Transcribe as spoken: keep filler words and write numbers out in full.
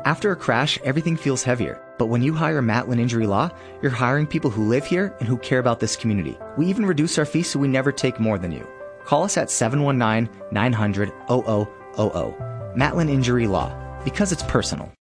After a crash, everything feels heavier. But when you hire Matlin Injury Law, you're hiring people who live here and who care about this community. We even reduce our fees so we never take more than you. Call us at seven one nine, nine hundred, zero zero zero zero. Matlin Injury Law, because it's personal.